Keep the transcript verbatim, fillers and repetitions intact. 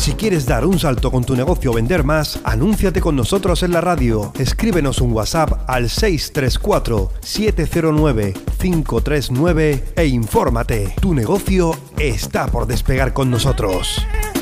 Si quieres dar un salto con tu negocio o vender más, anúnciate con nosotros en la radio. Escríbenos un WhatsApp al seis tres cuatro, siete cero nueve, cinco tres nueve e infórmate. Tu negocio está por despegar con nosotros.